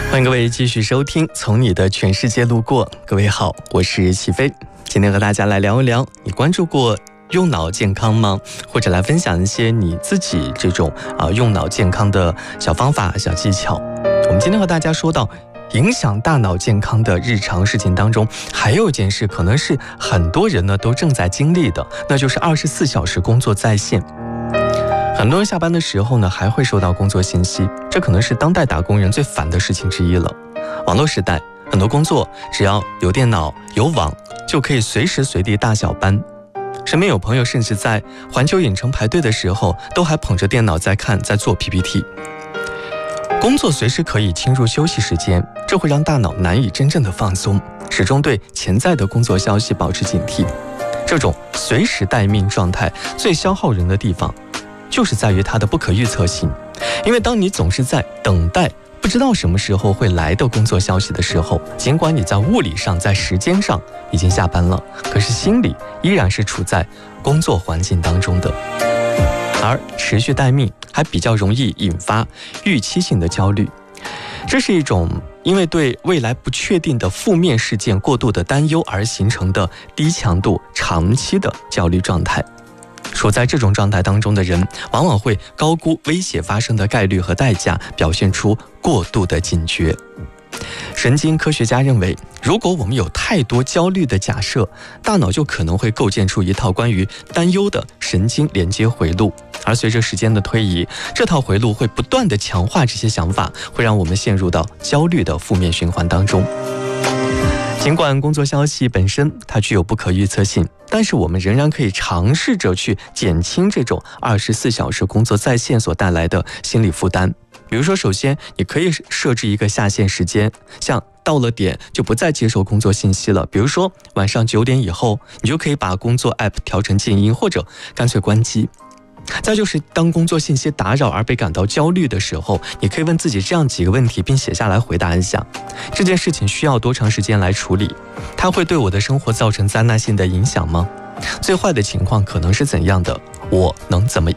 欢迎各位继续收听《从你的全世界路过》。各位好，我是齐飞，今天和大家来聊一聊，你关注过用脑健康吗？或者来分享一些你自己这种用脑健康的小方法、小技巧。我们今天和大家说到影响大脑健康的日常事情当中，还有一件事可能是很多人呢都正在经历的，那就是24小时工作在线。很多人下班的时候呢，还会收到工作信息，这可能是当代打工人最烦的事情之一了。网络时代，很多工作只要有电脑、有网，就可以随时随地大小班。身边有朋友甚至在环球影城排队的时候，都还捧着电脑在做 PPT。工作随时可以侵入休息时间，这会让大脑难以真正的放松，始终对潜在的工作消息保持警惕。这种随时待命状态最消耗人的地方，就是在于它的不可预测性。因为当你总是在等待不知道什么时候会来的工作消息的时候，尽管你在物理上在时间上已经下班了，可是心里依然是处在工作环境当中的。而持续待命还比较容易引发预期性的焦虑，这是一种因为对未来不确定的负面事件过度的担忧而形成的低强度长期的焦虑状态。处在这种状态当中的人，往往会高估威胁发生的概率和代价，表现出过度的警觉。神经科学家认为，如果我们有太多焦虑的假设，大脑就可能会构建出一套关于担忧的神经连接回路，而随着时间的推移，这套回路会不断地强化这些想法，会让我们陷入到焦虑的负面循环当中。尽管工作消息本身它具有不可预测性，但是我们仍然可以尝试着去减轻这种24小时工作在线所带来的心理负担。比如说，首先你可以设置一个下线时间，像到了点就不再接受工作信息了，比如说晚上9点以后，你就可以把工作 app 调成静音，或者干脆关机。再就是当工作信息打扰而被感到焦虑的时候，你可以问自己这样几个问题，并写下来回答一下。这件事情需要多长时间来处理？它会对我的生活造成灾难性的影响吗？最坏的情况可能是怎样的？我能怎么